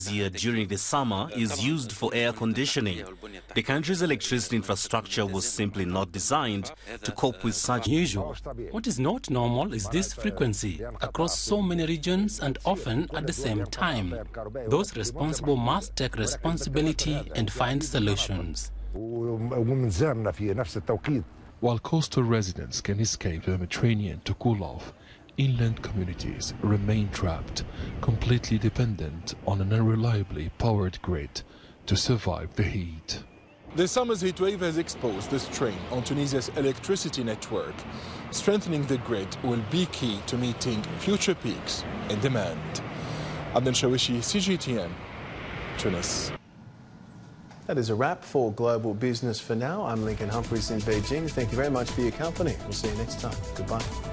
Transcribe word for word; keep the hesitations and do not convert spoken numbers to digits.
Here during the summer is used for air conditioning. The country's electricity infrastructure was simply not designed to cope with such usual. What is not normal is this frequency across so many regions and often at the same time. Those responsible must take responsibility and find solutions. While coastal residents can escape the Mediterranean to cool off, inland communities remain trapped, completely dependent on an unreliably powered grid to survive the heat. The summer's heatwave has exposed the strain on Tunisia's electricity network. Strengthening the grid will be key to meeting future peaks in demand. Abdel Shawishi, C G T N, Tunis. That is a wrap for Global Business for now. I'm Lincoln Humphreys in Beijing. Thank you very much for your company. We'll see you next time. Goodbye.